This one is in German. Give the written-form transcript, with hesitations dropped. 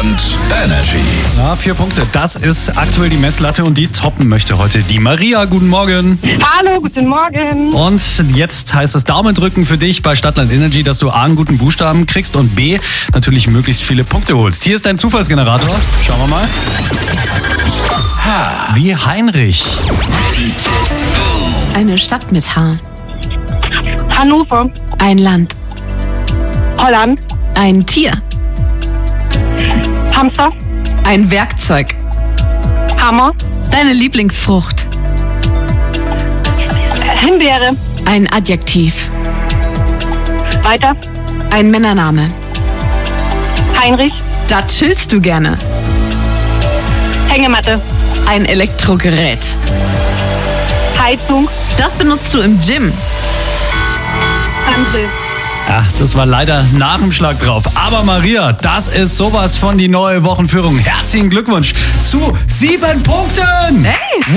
Stadtland Energy. Ja, 4 Punkte. Das ist aktuell die Messlatte und die toppen möchte heute die Maria. Guten Morgen. Hallo, guten Morgen. Und jetzt heißt es Daumen drücken für dich bei Stadtland Energy, dass du A, einen guten Buchstaben kriegst und B, natürlich möglichst viele Punkte holst. Hier ist dein Zufallsgenerator. Schauen wir mal. Wie Heinrich. Eine Stadt mit H. Hannover, Ein Land. Holland, Ein Tier. Hamster, Ein Werkzeug. Hammer, Deine Lieblingsfrucht. Himbeere, Ein Adjektiv. weiter, Ein Männername. Heinrich, Da chillst du gerne. Hängematte, Ein Elektrogerät. Heizung, Das benutzt du im Gym. Kanzel. Ach, das war leider nach dem Schlag drauf. Aber Maria, das ist sowas von die neue Wochenführung. Herzlichen Glückwunsch zu 7 Punkten. Hey!